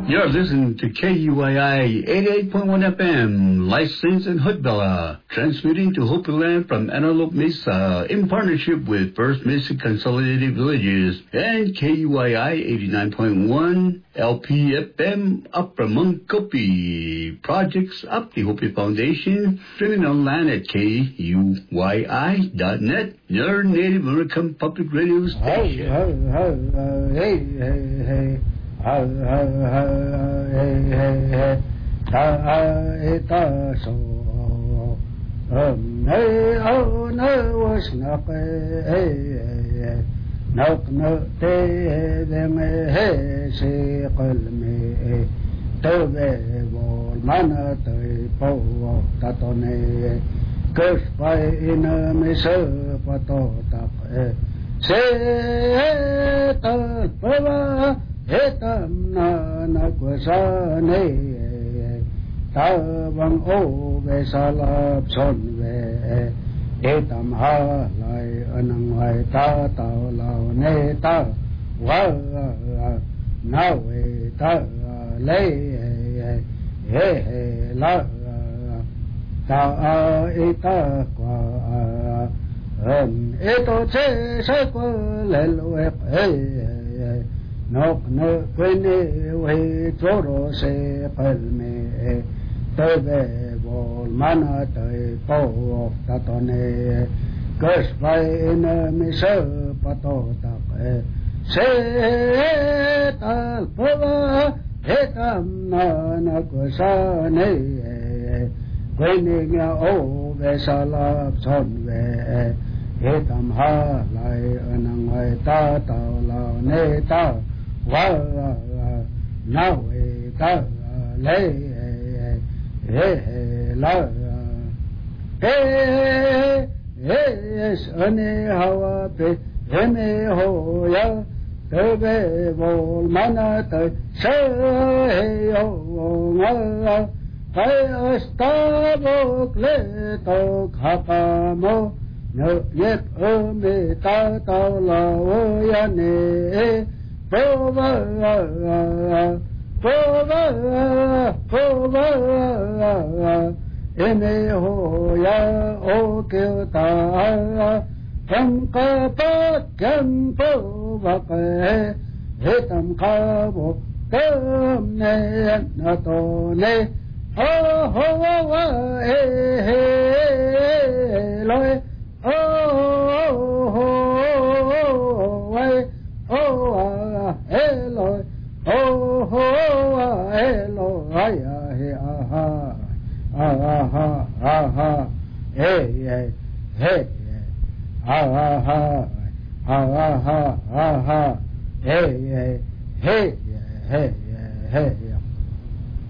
You're listening to KUII 88.1 FM, licensed in Hoodbella, transmitting to Hopi Land from Antelope Mesa in partnership with First Mesa Consolidated Villages and KUII 89.1 LPFM Upper Munkopi. Projects up the Hopi Foundation, streaming online at KUII.net, your Native American Public Radio station. Hey. Ha ha ha hey hey hey ta ta so hey oh no was not hey nok no te de me hey si qalmi to be vol mana te po ta to ne kus pai in me se pato ta se ta pa Etam na kwasane ta bang o ve salap son ve etam ha lai anang lai ta lao ne ta wa na ve ta le he la ta eta kwa eto che se kwa le lo Nok no kwene we toro se palme tebe bol mana te po tatone kus pai in me se pato tak se tal pava etam na kusane kwene nya o ve salap son ve etam ha lai anang lai ta lao ne ta wa na we ta le he la es ane hawa pe ene ho ya te be vol mana te se yo nga ta sta bo kle to khapa mo no yep me ta la o ya ne Pova, ene ho ya o kyota, kam ka pa kam pova pe, etam ka bo tam ne na to ne, ho loe, Hello, oh, hello, hey, hey, hey, hey, hey, hey, hey, hey.